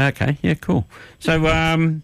Okay, yeah, cool. So, and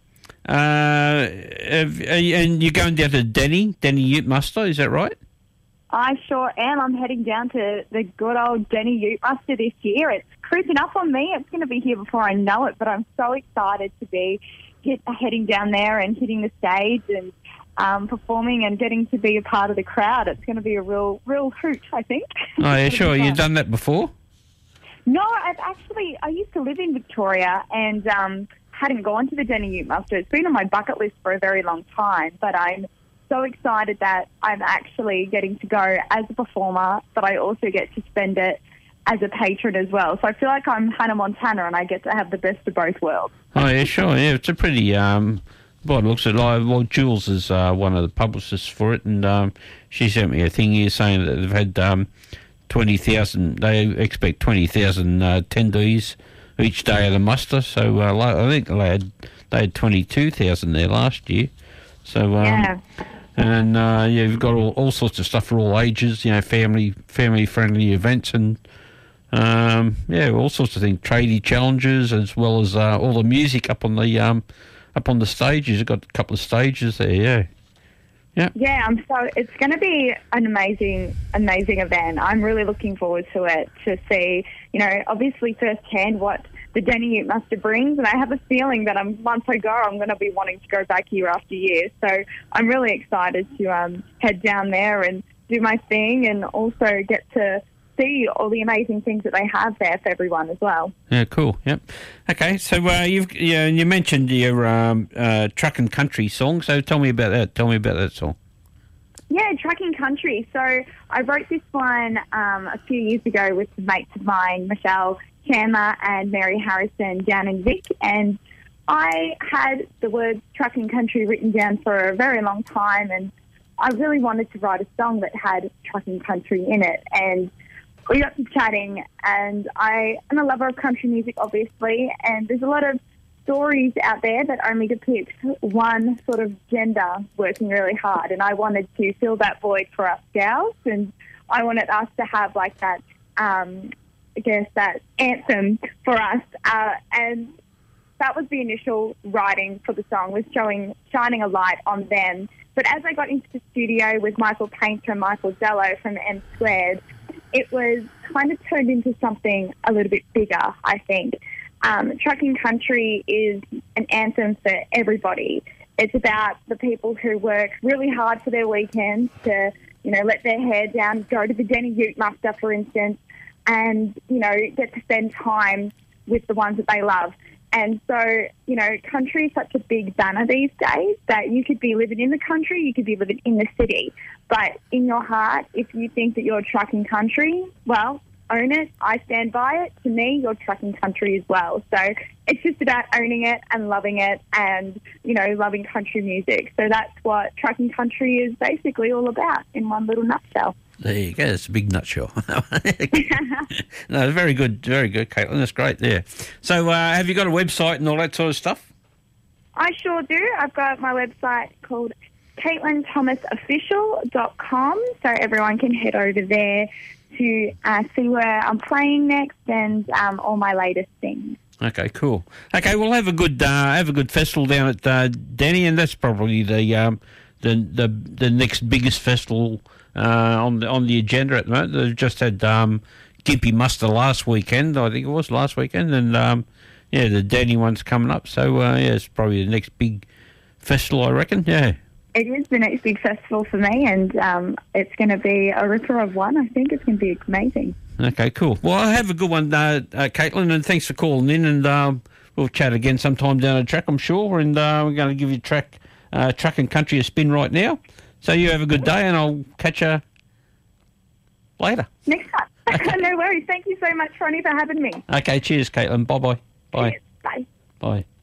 you're going down to Denny Ute Muster, is that right? I sure am. I'm heading down to the good old Denny Ute Muster this year. It's creeping up on me. It's going to be here before I know it, but I'm so excited to be heading down there and hitting the stage and performing and getting to be a part of the crowd. It's going to be a real hoot, I think. Oh, yeah, sure. You've done that before? No, I used to live in Victoria and hadn't gone to the Denny Ute Muster. It's been on my bucket list for a very long time, but I'm so excited that I'm actually getting to go as a performer, but I also get to spend it as a patron as well. So I feel like I'm Hannah Montana and I get to have the best of both worlds. Oh, yeah, sure. Yeah, it's a pretty, well, it looks at well, Jules is one of the publicists for it, and she sent me a thing here saying that they've had 20,000, they expect 20,000 attendees each day of the muster. So I think they had 22,000 there last year. So, yeah. And you've got all sorts of stuff for all ages, family friendly events and all sorts of things, tradie challenges as well as all the music up on the stages. You've got a couple of stages there, yeah. Yeah, it's going to be an amazing event. I'm really looking forward to it, to see, obviously firsthand what the Denny Ute Muster brings, and I have a feeling that once I go, I'm going to be wanting to go back year after year. So I'm really excited to head down there and do my thing, and also get to see all the amazing things that they have there for everyone as well. Yeah, cool. Yep. Okay, so you mentioned your Truck and Country song. So tell me about that. Tell me about that song. Yeah, Trucking Country. So I wrote this one a few years ago with mates of mine, Michelle Chandler and Mary Harrison down in Vic, and I had the words Trucking Country written down for a very long time, and I really wanted to write a song that had Trucking Country in it. And we got to chatting, and I am a lover of country music, obviously, and there's a lot of stories out there that only depict one sort of gender working really hard, and I wanted to fill that void for us gals, and I wanted us to have like that, that anthem for us, and that was the initial writing for the song, was shining a light on them. But as I got into the studio with Michael Painter and Michael Dello from M Squared, it was kind of turned into something a little bit bigger, I think. Trucking Country is an anthem for everybody. It's about the people who work really hard for their weekends to, let their hair down, go to the Denny Ute Muster, for instance, and, get to spend time with the ones that they love. And so, country is such a big banner these days that you could be living in the country, you could be living in the city. But in your heart, if you think that you're trucking country, well, own it. I stand by it. To me, you're trucking country as well. So it's just about owning it and loving it and, loving country music. So that's what Trucking Country is basically all about in one little nutshell. There you go. It's a big nutshell. No, very good, Caitlin. That's great there. So have you got a website and all that sort of stuff? I sure do. I've got my website called CaitlinThomasOfficial.com, so everyone can head over there to see where I'm playing next and all my latest things. Okay, cool. Okay, we'll have a good festival down at Denny, and that's probably the next biggest festival on the agenda at the moment. They've just had Gympie Muster last weekend, I think it was last weekend, and the Denny one's coming up. So it's probably the next big festival, I reckon. Yeah. It is the next big festival for me, and it's going to be a ripper of one. I think it's going to be amazing. Okay, cool. Well, have a good one, Caitlin, and thanks for calling in, and we'll chat again sometime down the track, I'm sure, and we're going to give you Truck and Country a spin right now. So you have a good day, and I'll catch you later. Next time. Okay. No worries. Thank you so much, Ronnie, for having me. Okay, cheers, Caitlin. Bye-bye. Bye. Cheers. Bye. Bye.